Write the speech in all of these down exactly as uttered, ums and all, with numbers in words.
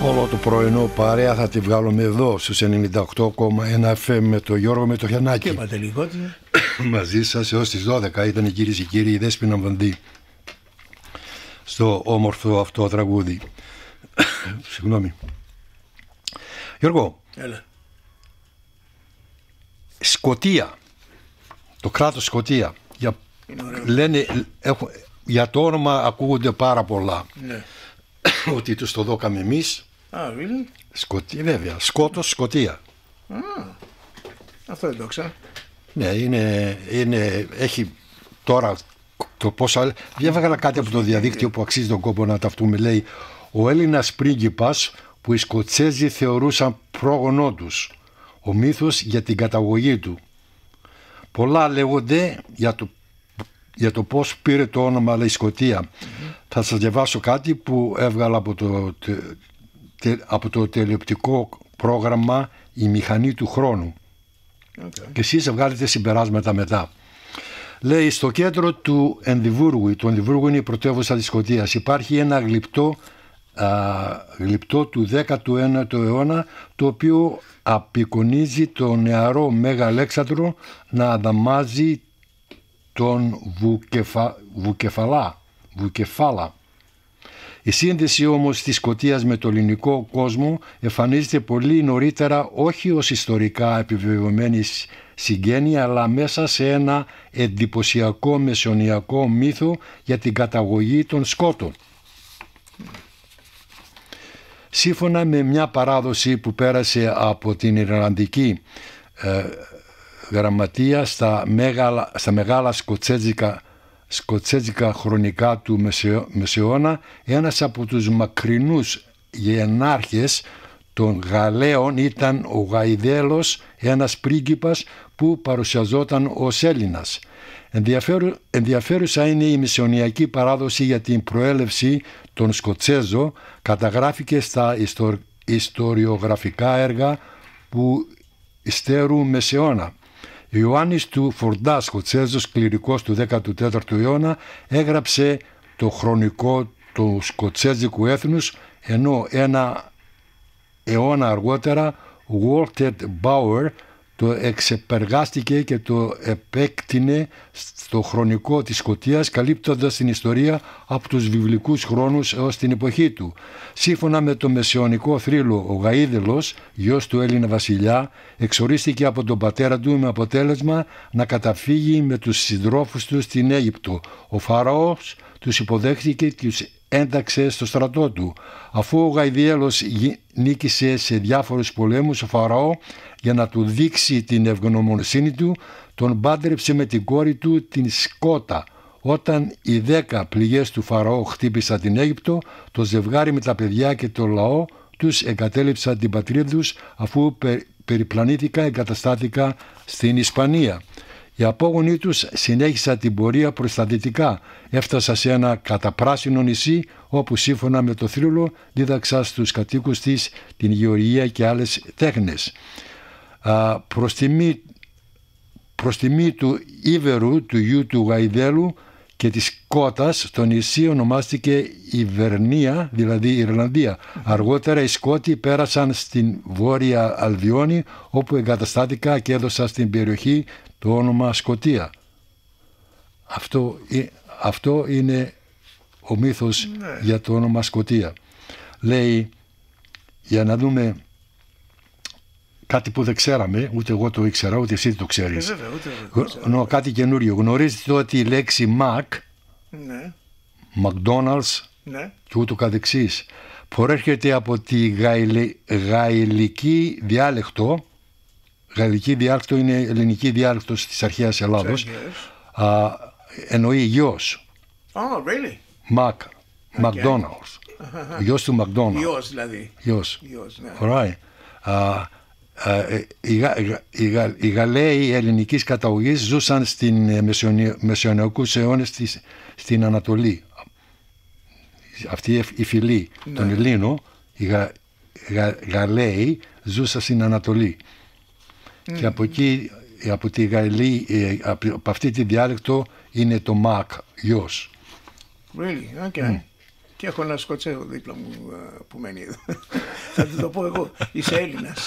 Όλο το πρωινό παρέα θα τη βγάλουμε εδώ στους ενενήντα οκτώ κόμμα ένα εφ εμ με το Γιώργο με το Γιαννάκη. Και Παντελικότη. Μαζί σας έως τις δώδεκα ήταν, κυρίες και κύριοι, η Δέσποινα Βανδύ στο όμορφο αυτό τραγούδι. Συγγνώμη. Γιώργο, Έλα. Σκωτία, το κράτος Σκωτία, για, λένε, έχω, για το όνομα ακούγονται πάρα πολλά. Ναι. Ότι τους το δώκαμε εμείς. Α, ah, really? Σκωτία, βέβαια, Σκότος, Σκωτία. Ah, αυτό δεν το ξέρω. Ναι, είναι, είναι, έχει τώρα το πόσα... Διάβαγα κάτι από το διαδίκτυο που αξίζει τον κόπο να ταυτούμε. Λέει, ο Έλληνας πρίγκιπας που οι Σκοτσέζοι θεωρούσαν πρόγονό τους. Ο μύθος για την καταγωγή του. Πολλά λέγονται για το, για το πώς πήρε το όνομα, λέει, Σκωτία. Mm-hmm. Θα σας διαβάσω κάτι που έβγαλα από το, τε, τε, από το τηλεοπτικό πρόγραμμα «Η μηχανή του χρόνου». Okay. Και εσείς βγάλετε συμπεράσματα μετά. Λέει, στο κέντρο του Ενδιβούργου, το Ενδιβούργο είναι η πρωτεύουσα της Σκωτίας, υπάρχει ένα γλυπτό, α, γλυπτό του δέκατου ένατου αιώνα, το οποίο απεικονίζει τον νεαρό Μέγα Αλέξανδρο να αδαμάζει τον Βουκεφα, Βουκεφαλά, Βουκεφάλα. Η σύνδεση όμως της Σκωτίας με το ελληνικό κόσμο εμφανίζεται πολύ νωρίτερα, όχι ως ιστορικά επιβεβαιωμένη συγγένεια, αλλά μέσα σε ένα εντυπωσιακό μεσαιωνιακό μύθο για την καταγωγή των Σκότων. Σύμφωνα με μια παράδοση που πέρασε από την Ιρλανδική ε, γραμματεία στα μεγάλα, στα μεγάλα σκοτσέζικα, σκοτσέζικα χρονικά του Μεσαιώνα, ένας από τους μακρινούς γενάρχες των Γαλλαίων ήταν ο Γαϊδέλος, ένας πρίγκιπας που παρουσιαζόταν ως Έλληνας. Ενδιαφέρου, ενδιαφέρουσα είναι η μεσαιωνιακή παράδοση για την προέλευση των Σκοτσέζων, καταγράφηκε στα ιστο, ιστοριογραφικά έργα που υστερούν Μεσαιώνα. Ιωάννης του Φορντά, Σκοτσέζος κληρικός του δέκατου τέταρτου αιώνα, έγραψε το χρονικό του σκοτσέζικου έθνους, ενώ ένα αιώνα αργότερα Walter Bauer το εξεπεργάστηκε και το επέκτηνε στο χρονικό της Σκωτίας, καλύπτοντας την ιστορία από τους βιβλικούς χρόνους έως την εποχή του. Σύμφωνα με το μεσαιωνικό θρύλο, ο Γαΐδελος, γιος του Έλληνα βασιλιά, εξορίστηκε από τον πατέρα του με αποτέλεσμα να καταφύγει με τους συντρόφους του στην Αίγυπτο. Ο Φαραώς τους υποδέχτηκε και τους ένταξε στο στρατό του. Αφού ο Γαϊδέλος νίκησε σε διάφορους πολέμους, ο Φαραώ, για να του δείξει την ευγνωμοσύνη του, τον πάντρεψε με την κόρη του, την Σκότα. Όταν οι δέκα πληγές του Φαραώ χτύπησαν την Αίγυπτο, το ζευγάρι με τα παιδιά και το λαό τους εγκατέλειψαν την πατρίδα τους, αφού περιπλανήθηκαν, εγκαταστάθηκαν στην Ισπανία. Οι απόγονοι τους συνέχισαν την πορεία προς τα δυτικά. Έφτασαν σε ένα καταπράσινο νησί, όπου σύμφωνα με το θρύλο δίδαξαν στους κατοίκους της την γεωργία και άλλες τέχνες. Α, προς, τιμή, προς τιμή του Ήβερου, του γιου του Γαϊδέλου και της Σκότας, το νησί ονομάστηκε Ιβερνία, δηλαδή Ιρλανδία. Αργότερα οι Σκότοι πέρασαν στην Βόρεια Αλβιόνη, όπου εγκαταστάθηκαν και έδωσαν στην περιοχή το όνομα Σκωτία. Αυτό, αυτό είναι ο μύθος, ναι, για το όνομα Σκωτία. Λέει, για να δούμε κάτι που δεν ξέραμε, ούτε εγώ το ήξερα, ούτε εσύ το ξέρεις. Ε, βέβαια, ούτε εγώ το ξέρω. Κάτι καινούριο. Γνωρίζετε ότι η λέξη Mac, ναι, McDonald's, ναι, και ούτω καθεξής, προέρχεται από τη γαηλε, γαηλική διάλεκτο. Γαλλική διάλεκτο είναι ελληνική διάλεκτος της αρχαίας Ελλάδος. Α, εννοεί γιος. Oh, really? Mac, okay. McDonald's. Γιος του McDonald's. Γιος δηλαδή. Γιος. Γιος, ναι. Right. Α, α, οι, οι, οι, οι Γαλλαίοι ελληνικής καταγωγής ζούσαν στην μεσαιωνιακούς αιώνες της, στην Ανατολή. Αυτή η φυλή, ναι, των Ελλήνων, οι Γα, Γα, Γαλλαίοι ζούσαν στην Ανατολή. Mm. Και από εκεί, από τη Γαλλία, από αυτή τη διάλεκτο είναι το Mac, γιος. Really? Okay. Mm. Και έχω ένα Σκοτσέζο δίπλα μου που μένει εδώ. Θα του το πω εγώ. Είσαι Έλληνας.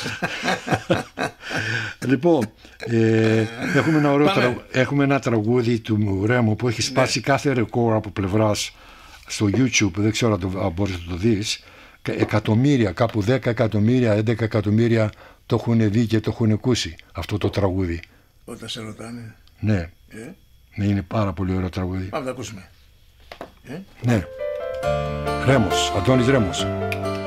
Λοιπόν, ε, έχουμε, ένα ωραίο τρα... έχουμε ένα τραγούδι του Ρέμο που έχει σπάσει ναι. κάθε ρεκόρ από πλευράς στο YouTube. Δεν ξέρω αν, το, αν μπορείς να το δεις. Εκατομμύρια, κάπου δέκα εκατομμύρια, έντεκα εκατομμύρια το έχουν δει και το έχουν ακούσει αυτό το τραγούδι. Όταν σε ρωτάνε. Ναι. Ε? Ναι, είναι πάρα πολύ ωραίο τραγούδι. Πάμε να το ακούσουμε. Ε? Ναι. Ρέμος, Αντώνης Ρέμος.